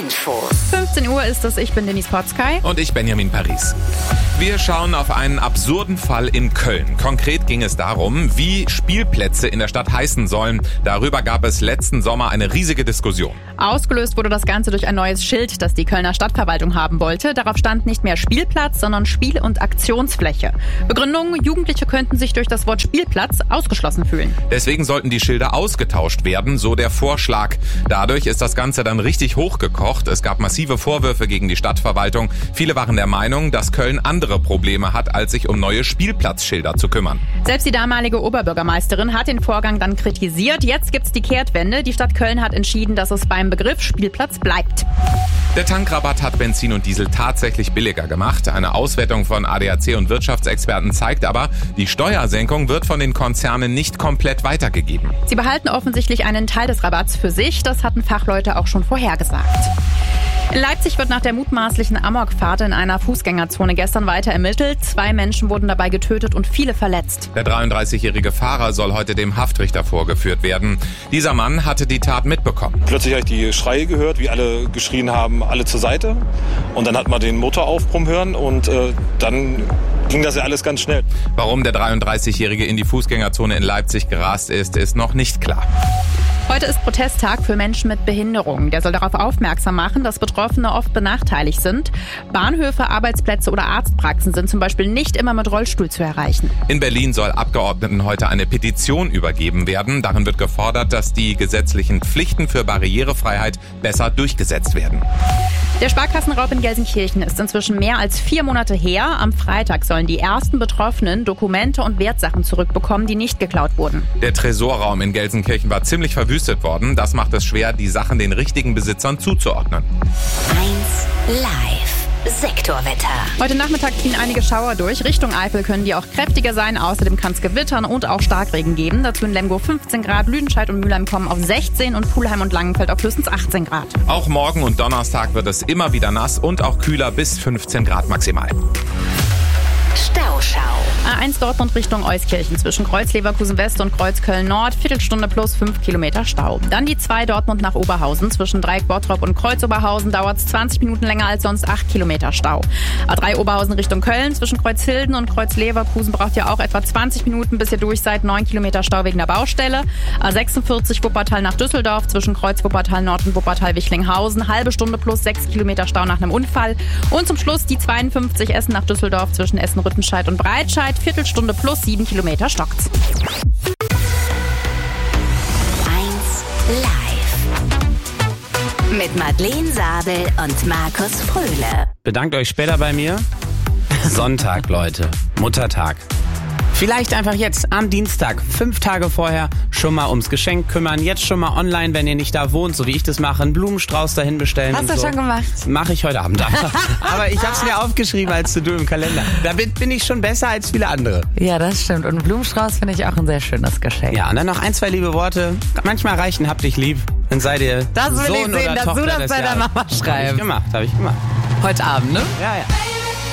Info. 15 Uhr ist es, ich bin Denise Potzkay. Und ich Benjamin Paris. Wir schauen auf einen absurden Fall in Köln. Konkret ging es darum, wie Spielplätze in der Stadt heißen sollen. Darüber gab es letzten Sommer eine riesige Diskussion. Ausgelöst wurde das Ganze durch ein neues Schild, das die Kölner Stadtverwaltung haben wollte. Darauf stand nicht mehr Spielplatz, sondern Spiel- und Aktionsfläche. Begründung: Jugendliche könnten sich durch das Wort Spielplatz ausgeschlossen fühlen. Deswegen sollten die Schilder ausgetauscht werden, so der Vorschlag. Dadurch ist das Ganze dann richtig hochgekocht. Es gab massive Vorwürfe gegen die Stadtverwaltung. Viele waren der Meinung, dass Köln andere Probleme hat, als sich um neue Spielplatzschilder zu kümmern. Selbst die damalige Oberbürgermeisterin hat den Vorgang dann kritisiert. Jetzt gibt's die Kehrtwende. Die Stadt Köln hat entschieden, dass es beim Begriff Spielplatz bleibt. Der Tankrabatt hat Benzin und Diesel tatsächlich billiger gemacht. Eine Auswertung von ADAC und Wirtschaftsexperten zeigt aber, die Steuersenkung wird von den Konzernen nicht komplett weitergegeben. Sie behalten offensichtlich einen Teil des Rabatts für sich. Das hatten Fachleute auch schon vorhergesagt. In Leipzig wird nach der mutmaßlichen Amokfahrt in einer Fußgängerzone gestern weiter ermittelt. 2 Menschen wurden dabei getötet und viele verletzt. Der 33-jährige Fahrer soll heute dem Haftrichter vorgeführt werden. Dieser Mann hatte die Tat mitbekommen. Plötzlich habe ich die Schreie gehört, wie alle geschrien haben, alle zur Seite. Und dann hat man den Motor aufbrummen hören und dann ging das ja alles ganz schnell. Warum der 33-jährige in die Fußgängerzone in Leipzig gerast ist, ist noch nicht klar. Heute ist Protesttag für Menschen mit Behinderung. Der soll darauf aufmerksam machen, dass Betroffene oft benachteiligt sind. Bahnhöfe, Arbeitsplätze oder Arztpraxen sind zum Beispiel nicht immer mit Rollstuhl zu erreichen. In Berlin soll Abgeordneten heute eine Petition übergeben werden. Darin wird gefordert, dass die gesetzlichen Pflichten für Barrierefreiheit besser durchgesetzt werden. Der Sparkassenraub in Gelsenkirchen ist inzwischen mehr als 4 Monate her. Am Freitag sollen die ersten Betroffenen Dokumente und Wertsachen zurückbekommen, die nicht geklaut wurden. Der Tresorraum in Gelsenkirchen war ziemlich verwüstet worden. Das macht es schwer, die Sachen den richtigen Besitzern zuzuordnen. 1 Live. Sektorwetter. Heute Nachmittag ziehen einige Schauer durch. Richtung Eifel können die auch kräftiger sein. Außerdem kann es gewittern und auch Starkregen geben. Dazu in Lemgo 15 Grad, Lüdenscheid und Mülheim kommen auf 16 und Pulheim und Langenfeld auf höchstens 18 Grad. Auch morgen und Donnerstag wird es immer wieder nass und auch kühler bis 15 Grad maximal. Stauschau. A1 Dortmund Richtung Euskirchen zwischen Kreuz Leverkusen West und Kreuz Köln Nord, Viertelstunde plus 5 Kilometer Stau. Dann die 2 Dortmund nach Oberhausen zwischen Dreieck Bottrop und Kreuz Oberhausen dauert es 20 Minuten länger als sonst, 8 Kilometer Stau. A3 Oberhausen Richtung Köln zwischen Kreuz Hilden und Kreuz Leverkusen braucht ihr auch etwa 20 Minuten, bis ihr durch seid, 9 Kilometer Stau wegen der Baustelle. A46 Wuppertal nach Düsseldorf zwischen Kreuz Wuppertal Nord und Wuppertal Wichlinghausen, halbe Stunde plus 6 Kilometer Stau nach einem Unfall. Und zum Schluss die 52 Essen nach Düsseldorf zwischen Essen-Rüttenscheid und Breitscheid, Viertelstunde plus 7 Kilometer stockt's. 1 Live. Mit Madeleine Sabel und Markus Fröhle. Bedankt euch später bei mir. Sonntag, Leute. Muttertag. Vielleicht einfach jetzt am Dienstag, 5 Tage vorher, schon mal ums Geschenk kümmern. Jetzt schon mal online, wenn ihr nicht da wohnt, so wie ich das mache, einen Blumenstrauß dahin bestellen. Hast du schon gemacht? Mache ich heute Abend. Aber ich habe es mir aufgeschrieben als To-Do im Kalender. Damit bin ich schon besser als viele andere. Ja, das stimmt. Und einen Blumenstrauß finde ich auch ein sehr schönes Geschenk. Ja, und dann noch 1, 2 liebe Worte. Manchmal reichen, hab dich lieb. Dann seid ihr Das will Sohn ich sehen, oder dass Tochter du das des bei der Jahres. Mama schreibst. Hab ich gemacht. Heute Abend, ne? Ja.